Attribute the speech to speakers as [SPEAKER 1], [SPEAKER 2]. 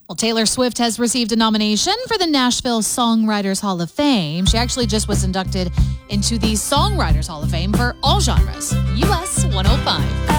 [SPEAKER 1] Well, Taylor Swift has received a nomination for the Nashville Songwriters Hall of Fame. She actually just was inducted into the Songwriters Hall of Fame for all genres. US 105.